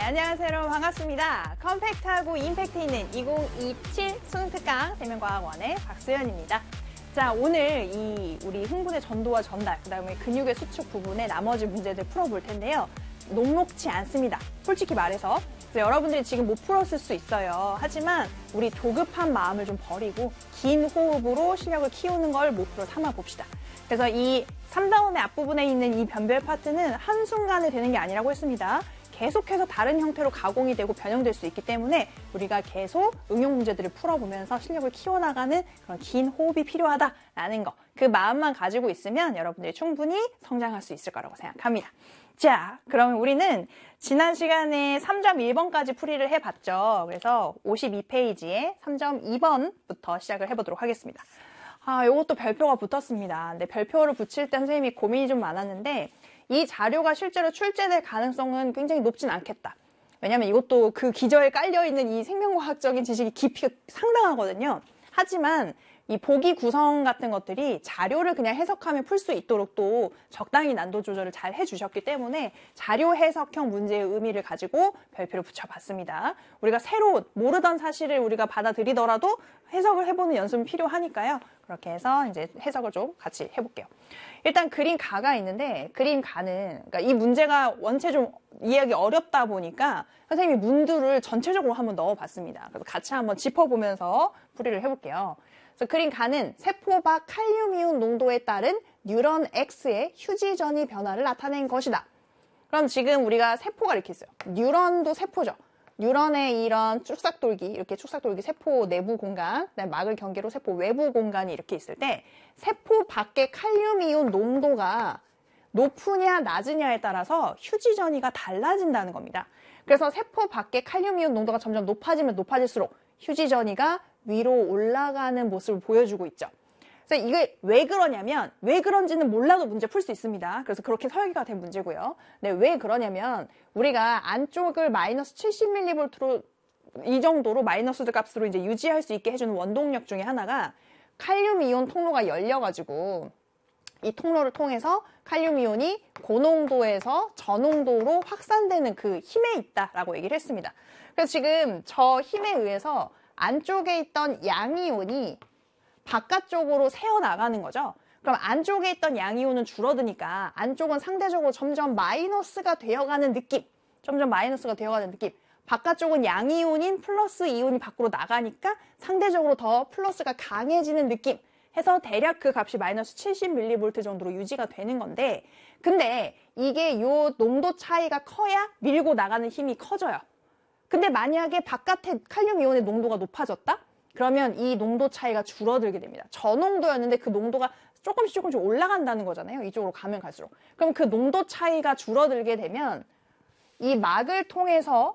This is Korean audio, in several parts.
안녕하세요 여러분 반갑습니다. 컴팩트하고 임팩트 있는 2027 수능특강 생명과학원의 박수연입니다. 자, 오늘 우리 흥분의 전도와 전달, 그 다음에 근육의 수축 부분의 나머지 문제들 풀어볼 텐데요. 녹록치 않습니다. 솔직히 말해서. 그래서 여러분들이 지금 못 풀었을 수 있어요. 하지만 우리 조급한 마음을 좀 버리고 긴 호흡으로 실력을 키우는 걸 목표로 삼아 봅시다. 그래서 이 3단원의 앞부분에 있는 이 변별 파트는 한순간에 되는 게 아니라고 했습니다. 계속해서 다른 형태로 가공이 되고 변형될 수 있기 때문에 우리가 계속 응용 문제들을 풀어보면서 실력을 키워나가는 그런 긴 호흡이 필요하다라는 거, 그 마음만 가지고 있으면 여러분들이 충분히 성장할 수 있을 거라고 생각합니다. 자, 그러면 우리는 지난 시간에 3.1번까지 풀이를 해봤죠. 그래서 52페이지에 3.2번부터 시작을 해보도록 하겠습니다. 요것도 별표가 붙었습니다. 근데 별표를 붙일 때 선생님이 고민이 좀 많았는데 이 자료가 실제로 출제될 가능성은 굉장히 높진 않겠다. 왜냐면 이것도 그 기저에 깔려있는 이 생명과학적인 지식이 깊이가 상당하거든요. 하지만 이 보기 구성 같은 것들이 자료를 그냥 해석하면 풀 수 있도록 또 적당히 난도 조절을 잘 해주셨기 때문에 자료 해석형 문제의 의미를 가지고 별표를 붙여봤습니다. 우리가 새로 모르던 사실을 우리가 받아들이더라도 해석을 해보는 연습은 필요하니까요. 그렇게 해서 이제 해석을 좀 같이 해볼게요. 일단 그림 가가 있는데 그림 가는, 그러니까 이 문제가 원체 좀 이해하기 어렵다 보니까 선생님이 문두를 전체적으로 한번 넣어봤습니다. 그래서 같이 한번 짚어보면서 풀이를 해볼게요. 그래서 그림 가는 세포 밖 칼륨이온 농도에 따른 뉴런 X의 휴지전이 변화를 나타낸 것이다. 그럼 지금 우리가 세포가 이렇게 있어요. 뉴런도 세포죠. 뉴런의 이런 쭉싹돌기, 이렇게 쭉싹돌기 세포 내부 공간, 그다음에 막을 경계로 세포 외부 공간이 이렇게 있을 때 세포 밖의 칼륨이온 농도가 높으냐 낮으냐에 따라서 휴지전이가 달라진다는 겁니다. 그래서 세포 밖의 칼륨이온 농도가 점점 높아지면 높아질수록 휴지전이가 위로 올라가는 모습을 보여주고 있죠. 그래서 이게 왜 그러냐면, 왜 그런지는 몰라도 문제 풀 수 있습니다. 그래서 그렇게 설계가 된 문제고요. 네, 왜 그러냐면 우리가 안쪽을 마이너스 70mV로 이 정도로 마이너스 값으로 이제 유지할 수 있게 해주는 원동력 중에 하나가 칼륨 이온 통로가 열려가지고 이 통로를 통해서 칼륨 이온이 고농도에서 저농도로 확산되는 그 힘에 있다라고 얘기를 했습니다. 그래서 지금 저 힘에 의해서 안쪽에 있던 양이온이 바깥쪽으로 새어나가는 거죠. 그럼 안쪽에 있던 양이온은 줄어드니까 안쪽은 상대적으로 점점 마이너스가 되어가는 느낌. 점점 마이너스가 되어가는 느낌. 바깥쪽은 양이온인 플러스 이온이 밖으로 나가니까 상대적으로 더 플러스가 강해지는 느낌. 해서 대략 그 값이 마이너스 70mV 정도로 유지가 되는 건데, 근데 이게 요 농도 차이가 커야 밀고 나가는 힘이 커져요. 근데 만약에 바깥에 칼륨 이온의 농도가 높아졌다? 그러면 이 농도 차이가 줄어들게 됩니다. 저농도였는데 그 농도가 조금씩 올라간다는 거잖아요. 이쪽으로 가면 갈수록. 그럼 그 농도 차이가 줄어들게 되면 이 막을 통해서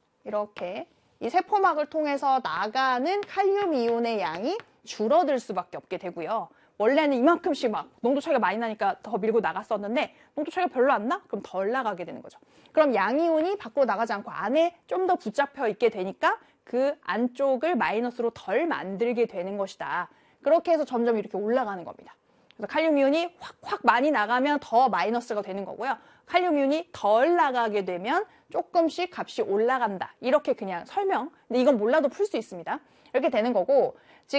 이렇게 이 세포막을 통해서 나가는 칼륨 이온의 양이 줄어들 수밖에 없게 되고요. 원래는 이만큼씩 막 농도 차이가 많이 나니까 더 밀고 나갔었는데 농도 차이가 별로 안 나? 그럼 덜 나가게 되는 거죠. 그럼 양이온이 밖으로 나가지 않고 안에 좀 더 붙잡혀 있게 되니까 그 안쪽을 마이너스로 덜 만들게 되는 것이다. 그렇게 해서 점점 이렇게 올라가는 겁니다. 그래서 칼륨 이온이 확 많이 나가면 더 마이너스가 되는 거고요. 칼륨 이온이 덜 나가게 되면 조금씩 값이 올라간다. 이렇게 그냥 설명. 근데 이건 몰라도 풀 수 있습니다. 이렇게 되는 거고,